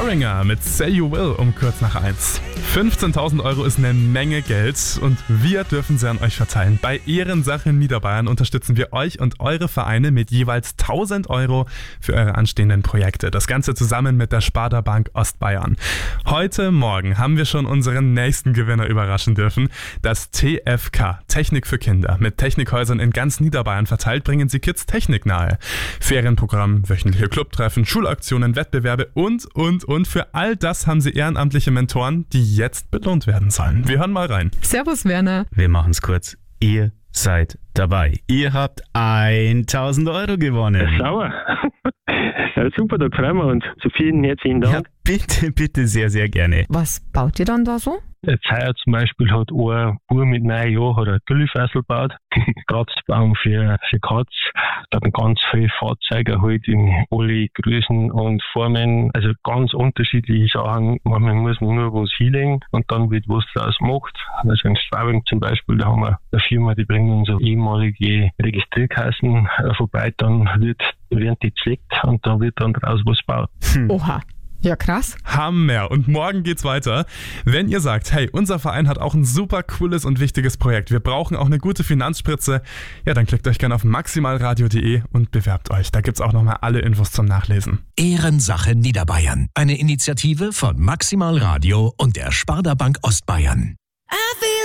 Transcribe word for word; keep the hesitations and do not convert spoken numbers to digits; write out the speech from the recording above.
Doringer mit Say You Will um kurz nach eins. fünfzehntausend Euro ist eine Menge Geld und wir dürfen sie an euch verteilen. Bei Ehrensache in Niederbayern unterstützen wir euch und eure Vereine mit jeweils tausend Euro für eure anstehenden Projekte. Das Ganze zusammen mit der Sparda Bank Ostbayern. Heute Morgen haben wir schon unseren nächsten Gewinner überraschen dürfen. Das T F K, Technik für Kinder. Mit Technikhäusern in ganz Niederbayern verteilt bringen sie Kids Technik nahe. Ferienprogramm, wöchentliche Clubtreffen, Schulaktionen, Wettbewerbe und, und, und. Für all das haben sie ehrenamtliche Mentoren, die jetzt belohnt werden sollen. Wir hören mal rein. Servus Werner. Wir machen's kurz. Ihr seid dabei. Ihr habt tausend Euro gewonnen. Sauer. Ja, super, da freuen wir uns. So vielen herzlichen Dank. Ja, bitte, bitte, sehr, sehr gerne. Was baut ihr dann da so? Jetzt heuer zum Beispiel hat ein Bub mit neun Jahren hat ein Güllifassel gebaut. Kratzbaum für, für Katz. Dann ganz viele Fahrzeuge halt in alle Größen und Formen. Also ganz unterschiedliche Sachen. Manchmal muss man nur was hinlegen und dann wird was draus gemacht. Also in Straubing zum Beispiel, da haben wir eine Firma, die bringen uns so ehemalige Registrierkassen vorbei. Dann wird, werden die zerlegt und da wird dann draus was gebaut. Hm. Oha. Ja, krass. Hammer. Und morgen geht's weiter. Wenn ihr sagt, hey, unser Verein hat auch ein super cooles und wichtiges Projekt, wir brauchen auch eine gute Finanzspritze, ja, dann klickt euch gerne auf maximalradio punkt de und bewerbt euch. Da gibt's auch nochmal alle Infos zum Nachlesen. Ehrensache Niederbayern. Eine Initiative von Maximal Radio und der Sparda Bank Ostbayern.